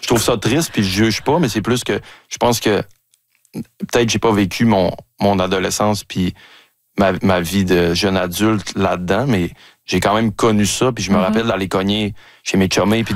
trouve ça triste, puis je juge pas, mais c'est plus que je pense que peut-être j'ai pas vécu mon adolescence puis ma vie de jeune adulte là-dedans, mais j'ai quand même connu ça, puis je me rappelle d'aller cogner chez mes chummies puis